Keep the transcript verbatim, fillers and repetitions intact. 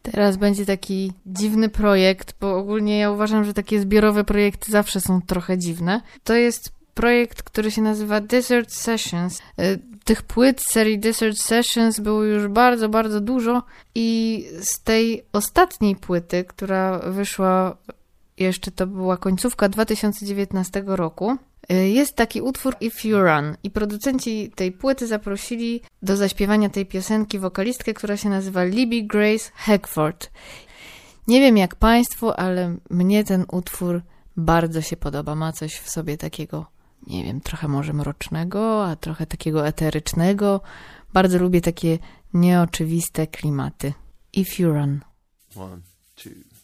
Teraz będzie taki dziwny projekt, bo ogólnie ja uważam, że takie zbiorowe projekty zawsze są trochę dziwne. To jest projekt, który się nazywa Desert Sessions. Tych płyt z serii Desert Sessions było już bardzo, bardzo dużo i z tej ostatniej płyty, która wyszła jeszcze, to była końcówka dwa tysiące dziewiętnastego roku, jest taki utwór If You Run i producenci tej płyty zaprosili do zaśpiewania tej piosenki wokalistkę, która się nazywa Libby Grace Hackford. Nie wiem jak państwu, ale mnie ten utwór bardzo się podoba. Ma coś w sobie takiego, nie wiem, trochę może mrocznego, a trochę takiego eterycznego. Bardzo lubię takie nieoczywiste klimaty. If You Run. One, two.